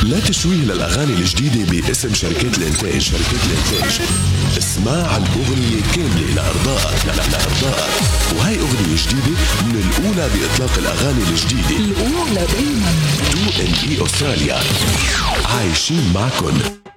لا تشويه للأغاني الجديدة باسم شركات الإنتاج. اسمع الأغنية كاملة لأرضائك. وهي أغنية جديدة من الأولى بإطلاق الأغاني الجديدة، الأولى دايما. 2ME أستراليا عايشين معكن.